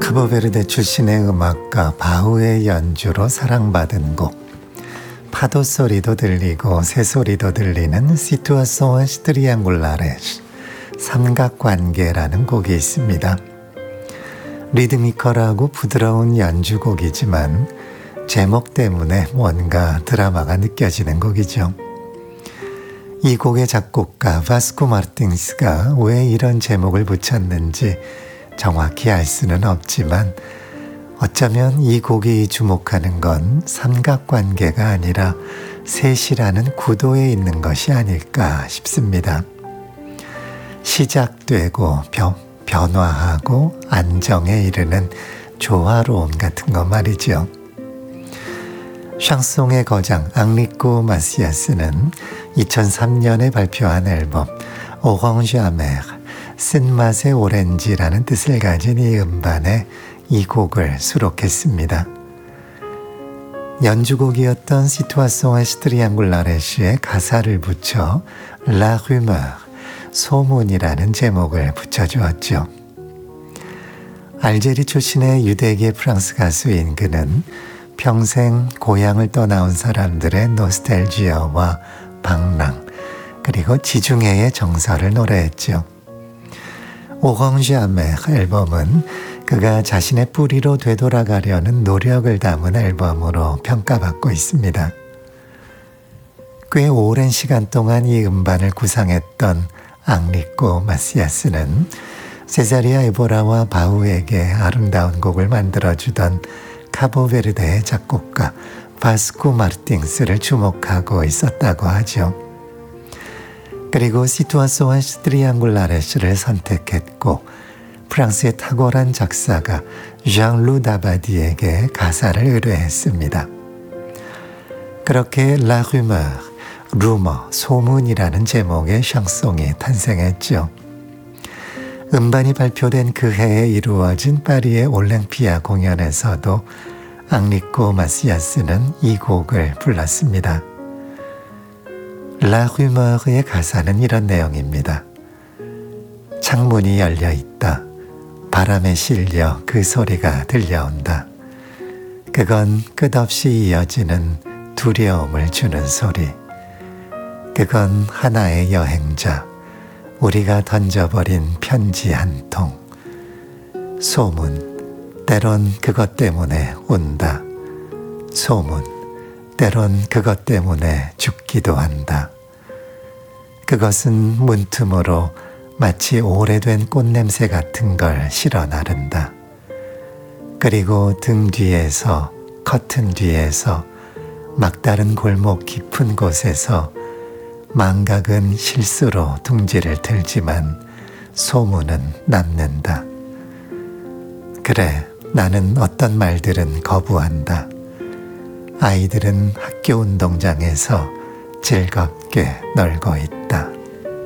카보베르데 출신의 음악가 바우의 연주로 사랑받은 곡, 파도 소리도 들리고 새소리도 들리는 시투아소스 트리앙굴라레스, 삼각관계라는 곡이 있습니다. 리드미컬하고 부드러운 연주곡이지만 제목 때문에 뭔가 드라마가 느껴지는 곡이죠. 이 곡의 작곡가 바스코 마르틴스가 왜 이런 제목을 붙였는지 정확히 알 수는 없지만 어쩌면 이 곡이 주목하는 건 삼각관계가 아니라 셋이라는 구도에 있는 것이 아닐까 싶습니다. 시작되고 변화하고 안정에 이르는 조화로움 같은 것 말이죠. 샹송의 거장 앙리코 마시아스는 2003년에 발표한 앨범 오랑지 아메르, 쓴맛의 오렌지라는 뜻을 가진 이 음반에 이 곡을 수록했습니다. 연주곡이었던 시투아소스 트리앙굴라레스의 가사를 붙여 라 루머르, 소문이라는 제목을 붙여주었죠. 알제리 출신의 유대계 프랑스 가수인 그는 평생 고향을 떠나온 사람들의 노스텔지아와 방랑, 그리고 지중해의 정서를 노래했죠. 오랑지 아메르 앨범은 그가 자신의 뿌리로 되돌아가려는 노력을 담은 앨범으로 평가받고 있습니다. 꽤 오랜 시간 동안 이 음반을 구상했던 앙리코 마시아스는 세자리아 에보라와 바우에게 아름다운 곡을 만들어주던 카보베르데의 작곡가 바스코 마르틴스를 주목하고 있었다고 하죠. 그리고 시투아소스 트리앙굴라레스를 선택했고 프랑스의 탁월한 작사가 장-루 다바디에게 가사를 의뢰했습니다. 그렇게 라 루머르, 루머, 소문이라는 제목의 샹송이 탄생했죠. 음반이 발표된 그 해에 이루어진 파리의 올랭피아 공연에서도 앙리코 마시아스는 이 곡을 불렀습니다. 라 루머르의 가사는 이런 내용입니다. 창문이 열려 있다. 바람에 실려 그 소리가 들려온다. 그건 끝없이 이어지는 두려움을 주는 소리. 그건 하나의 여행자, 우리가 던져버린 편지 한 통. 소문, 때론 그것 때문에 운다. 소문, 때론 그것 때문에 죽기도 한다. 그것은 문틈으로 마치 오래된 꽃냄새 같은 걸 실어 나른다. 그리고 등 뒤에서, 커튼 뒤에서, 막다른 골목 깊은 곳에서 망각은 실수로 둥지를 틀지만 소문은 남는다. 그래, 나는 어떤 말들은 거부한다. 아이들은 학교 운동장에서 즐겁게 놀고 있다.